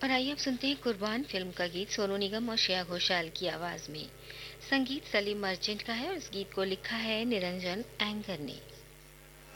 और आइए अब सुनते हैं कुर्बान फिल्म का गीत सोनू निगम और श्रेया घोषाल की आवाज में। संगीत सलीम मर्चेंट का है और इस गीत को लिखा है निरंजन एंगर ने।